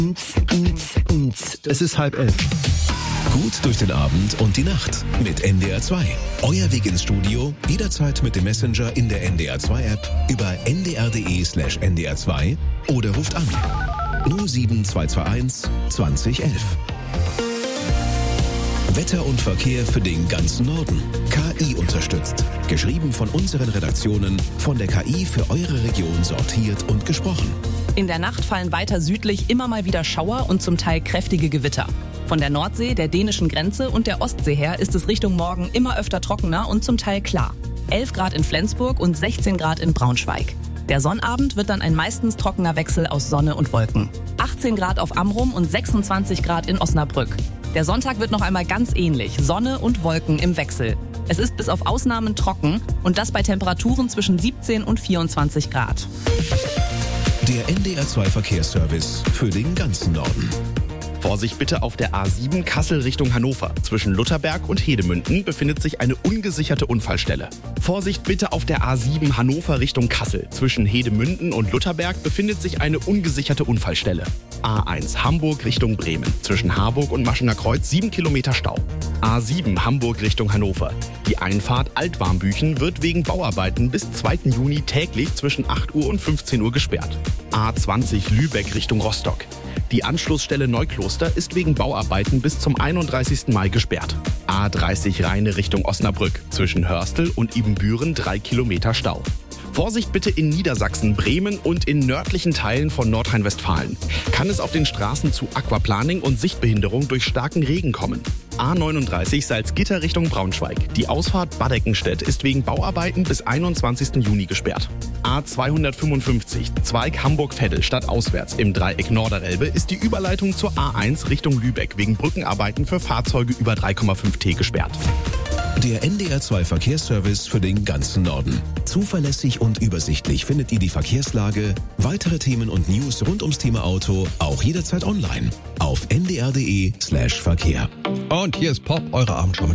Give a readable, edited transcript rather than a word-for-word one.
Es ist 10:30. Gut durch den Abend und die Nacht mit NDR 2. Euer Weg ins Studio, jederzeit mit dem Messenger in der NDR 2 App über ndr.de/ndr2 oder ruft an 07221 2011. Wetter und Verkehr für den ganzen Norden. KI unterstützt. Geschrieben von unseren Redaktionen, von der KI für eure Region sortiert und gesprochen. In der Nacht fallen weiter südlich immer mal wieder Schauer und zum Teil kräftige Gewitter. Von der Nordsee, der dänischen Grenze und der Ostsee her ist es Richtung Morgen immer öfter trockener und zum Teil klar. 11 Grad in Flensburg und 16 Grad in Braunschweig. Der Sonnabend wird dann ein meistens trockener Wechsel aus Sonne und Wolken. 18 Grad auf Amrum und 26 Grad in Osnabrück. Der Sonntag wird noch einmal ganz ähnlich. Sonne und Wolken im Wechsel. Es ist bis auf Ausnahmen trocken und das bei Temperaturen zwischen 17 und 24 Grad. Der NDR 2 Verkehrsservice für den ganzen Norden. Vorsicht bitte auf der A7 Kassel Richtung Hannover. Zwischen Lutherberg und Hedemünden befindet sich eine ungesicherte Unfallstelle. Vorsicht bitte auf der A7 Hannover Richtung Kassel. Zwischen Hedemünden und Lutherberg befindet sich eine ungesicherte Unfallstelle. A1 Hamburg Richtung Bremen. Zwischen Harburg und Maschener Kreuz 7 Kilometer Stau. A7 Hamburg Richtung Hannover. Die Einfahrt Altwarmbüchen wird wegen Bauarbeiten bis 2. Juni täglich zwischen 8 Uhr und 15 Uhr gesperrt. A20 Lübeck Richtung Rostock. Die Anschlussstelle Neukloster ist wegen Bauarbeiten bis zum 31. Mai gesperrt. A30 Rheine Richtung Osnabrück. Zwischen Hörstel und Ibbenbüren 3 Kilometer Stau. Vorsicht bitte in Niedersachsen, Bremen und in nördlichen Teilen von Nordrhein-Westfalen. Kann es auf den Straßen zu Aquaplaning und Sichtbehinderung durch starken Regen kommen. A39 Salzgitter Richtung Braunschweig. Die Ausfahrt Badeckenstedt ist wegen Bauarbeiten bis 21. Juni gesperrt. A255 Zweig Hamburg-Veddel stadtauswärts im Dreieck Norderelbe ist die Überleitung zur A1 Richtung Lübeck wegen Brückenarbeiten für Fahrzeuge über 3,5 T gesperrt. Der NDR 2 Verkehrsservice für den ganzen Norden. Zuverlässig und übersichtlich findet ihr die Verkehrslage, weitere Themen und News rund ums Thema Auto auch jederzeit online auf ndr.de/Verkehr. Und hier ist Pop, eure Abendshow.